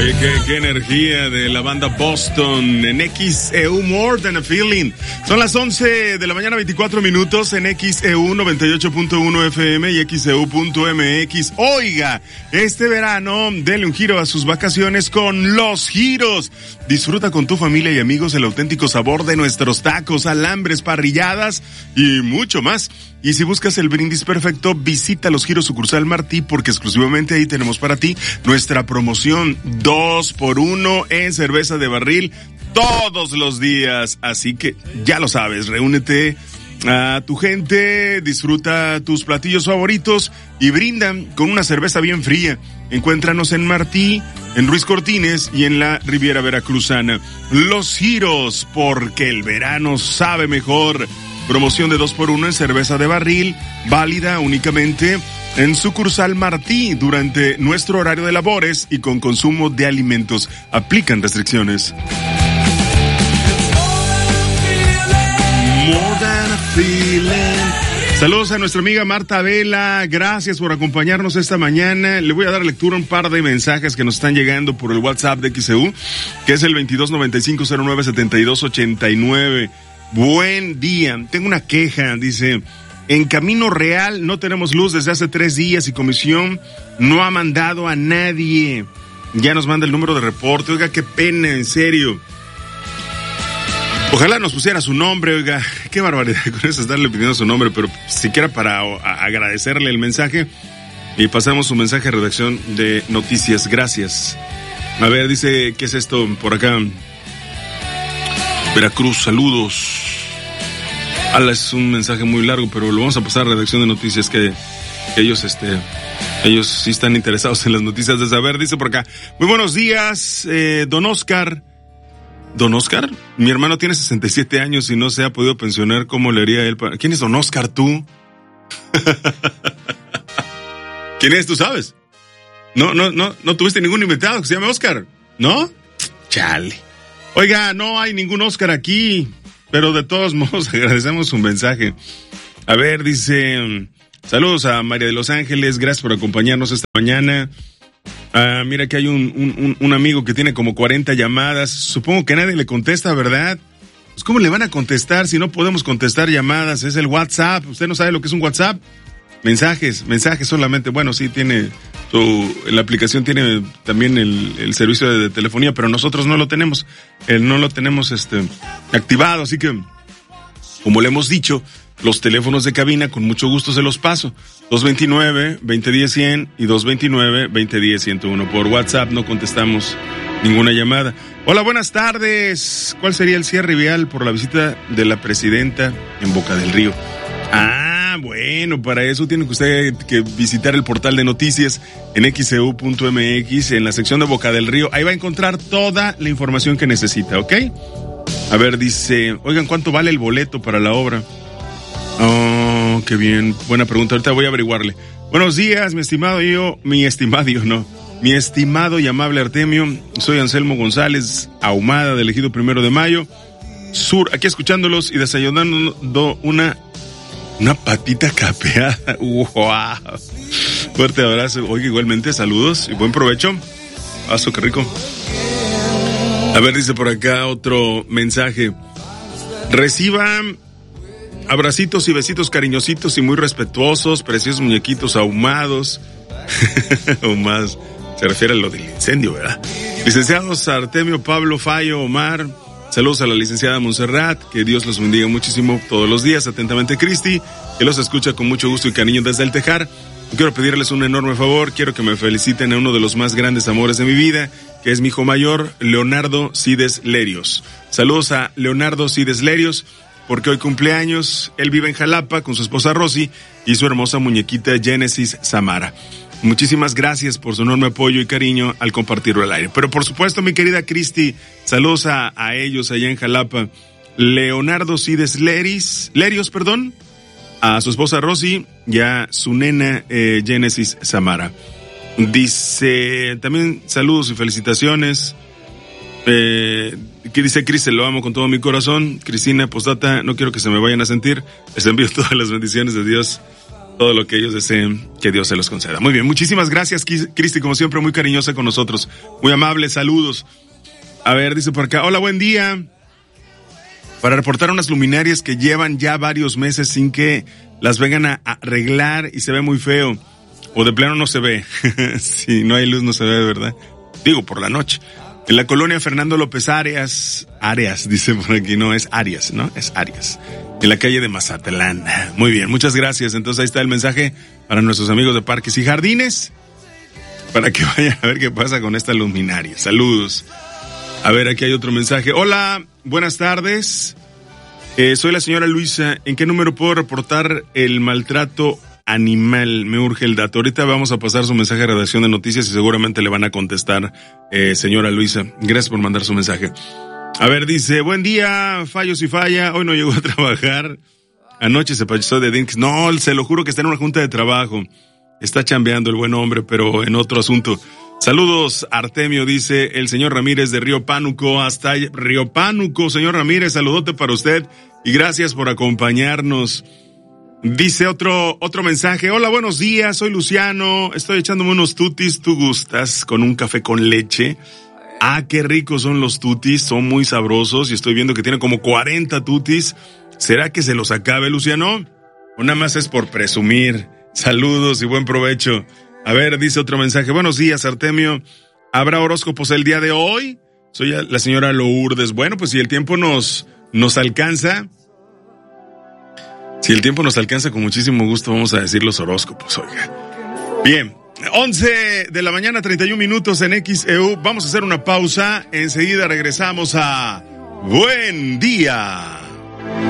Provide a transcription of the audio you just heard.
Qué energía de la banda Boston en XEU More Than a Feeling. Son las 11 de la mañana, 24 minutos en XEU 98.1 FM y XEU.mx. Oiga, este verano denle un giro a sus vacaciones con Los Giros. Disfruta con tu familia y amigos el auténtico sabor de nuestros tacos, alambres, parrilladas y mucho más. Y si buscas el brindis perfecto, visita Los Giros sucursal Martí, porque exclusivamente ahí tenemos para ti nuestra promoción 2x1 en cerveza de barril todos los días. Así que ya lo sabes, reúnete a tu gente, disfruta tus platillos favoritos y brindan con una cerveza bien fría. Encuéntranos en Martí, en Ruiz Cortines y en la Riviera Veracruzana. Los Giros, porque el verano sabe mejor. Promoción de 2x1 en cerveza de barril, válida únicamente en sucursal Martí durante nuestro horario de labores y con consumo de alimentos. Aplican restricciones. More than a feeling. Saludos a nuestra amiga Marta Vela, gracias por acompañarnos esta mañana. Le voy a dar lectura a un par de mensajes que nos están llegando por el WhatsApp de XEU, que es el 2295097289. Buen día, tengo una queja, dice: en Camino Real no tenemos luz desde hace 3 días y comisión no ha mandado a nadie. Ya nos manda el número de reporte. Oiga, qué pena, en serio. Ojalá nos pusiera su nombre, oiga, qué barbaridad con eso, estarle pidiendo su nombre, pero siquiera para agradecerle el mensaje. Y pasamos su mensaje a redacción de noticias, gracias. A ver, dice, ¿qué es esto por acá? Veracruz, saludos. Es un mensaje muy largo, pero lo vamos a pasar a redacción de noticias, que ellos sí están interesados en las noticias de saber. Dice por acá: muy buenos días, don Oscar. ¿Don Oscar? Mi hermano tiene 67 años y no se ha podido pensionar. ¿Cómo le haría él? ¿Quién es don Oscar, tú? ¿Quién es? ¿Tú sabes? No tuviste ningún invitado que se llame Oscar, ¿no? Chale. Oiga, no hay ningún Oscar aquí, pero de todos modos agradecemos su mensaje. A ver, dice: saludos a María de Los Ángeles, gracias por acompañarnos esta mañana. Mira que hay un amigo que tiene como 40 llamadas, supongo que nadie le contesta, ¿verdad? Pues ¿cómo le van a contestar si no podemos contestar llamadas? Es el WhatsApp, ¿usted no sabe lo que es un WhatsApp? Mensajes solamente. Bueno, sí tiene, la aplicación tiene también el servicio de telefonía, pero nosotros no lo tenemos, activado, así que, como le hemos dicho, los teléfonos de cabina con mucho gusto se los paso: 229-2010-100 y 229-2010-101. Por WhatsApp no contestamos ninguna llamada. Hola, buenas tardes. ¿Cuál sería el cierre vial por la visita de la presidenta en Boca del Río? Bueno, para eso tiene usted que visitar el portal de noticias en xeu.mx, en la sección de Boca del Río. Ahí va a encontrar toda la información que necesita, ¿ok? A ver, dice: oigan, ¿cuánto vale el boleto para la obra? Oh, qué bien, buena pregunta, ahorita voy a averiguarle. Buenos días, mi estimado y amable Artemio. Soy Anselmo González Ahumada, del Ejido 1 de Mayo Sur, aquí escuchándolos y desayunando una patita capeada. ¡Wow! Fuerte abrazo. Oiga, igualmente, saludos y buen provecho. Paso, qué rico. A ver, dice por acá otro mensaje: reciban abracitos y besitos cariñositos y muy respetuosos, preciosos muñequitos ahumados. Ahumados. Se refiere a lo del incendio, ¿verdad? Licenciados Artemio, Pablo, Fallo, Omar. Saludos a la licenciada Montserrat, que Dios los bendiga muchísimo todos los días. Atentamente, Cristi, que los escucha con mucho gusto y cariño desde el Tejar. Quiero pedirles un enorme favor, quiero que me feliciten a uno de los más grandes amores de mi vida, que es mi hijo mayor, Leonardo Cides Lerios. Saludos a Leonardo Cides Lerios, porque hoy cumpleaños. Él vive en Jalapa con su esposa Rosy y su hermosa muñequita Génesis Samara. Muchísimas gracias por su enorme apoyo y cariño al compartirlo al aire. Pero por supuesto, mi querida Cristi, saludos a ellos allá en Jalapa. Leonardo Cides Lerios, a su esposa Rosy y a su nena Génesis Samara. Dice también saludos y felicitaciones. Que dice Cris: lo amo con todo mi corazón. Cristina, postdata, no quiero que se me vayan a sentir. Les envío todas las bendiciones de Dios todo lo que ellos deseen, que Dios se los conceda. Muy bien, muchísimas gracias, Cristi, como siempre, muy cariñosa con nosotros, muy amable, saludos. A ver, dice por acá, hola, buen día. Para reportar unas luminarias que llevan ya varios meses sin que las vengan a arreglar y se ve muy feo. O de plano no se ve. Si no hay luz no se ve, ¿verdad? Digo, por la noche. En la colonia Fernando López Arias, dice por aquí, no, es Arias, ¿no? Es Arias. En la calle de Mazatlán. Muy bien, muchas gracias. Entonces ahí está el mensaje para nuestros amigos de Parques y Jardines, para que vayan a ver qué pasa con esta luminaria. Saludos. A ver, aquí hay otro mensaje. Hola, buenas tardes. Soy la señora Luisa. ¿En qué número puedo reportar el maltrato animal? Me urge el dato. Ahorita vamos a pasar su mensaje a redacción de noticias y seguramente le van a contestar, señora Luisa. Gracias por mandar su mensaje. A ver, dice, buen día, fallos y falla. Hoy no llegó a trabajar. Anoche se pasó de Dinks. No, se lo juro que está en una junta de trabajo. Está chambeando el buen hombre, pero en otro asunto. Saludos, Artemio, dice el señor Ramírez de Río Pánuco, hasta Río Pánuco. Señor Ramírez, saludote para usted y gracias por acompañarnos. Dice otro mensaje. Hola, buenos días, soy Luciano, estoy echándome unos tutis, ¿tú gustas? Con un café con leche. Ah, qué ricos son los tutis, son muy sabrosos y estoy viendo que tiene como 40 tutis. ¿Será que se los acabe, Luciano? O nada más es por presumir. Saludos y buen provecho. A ver, dice otro mensaje. Buenos días, Artemio. ¿Habrá horóscopos el día de hoy? Soy la señora Lourdes. Bueno, pues si el tiempo nos alcanza. Si el tiempo nos alcanza, con muchísimo gusto vamos a decir los horóscopos, oiga. Bien, 11 de la mañana, 31 minutos en XEU. Vamos a hacer una pausa. Enseguida regresamos a Buen Día.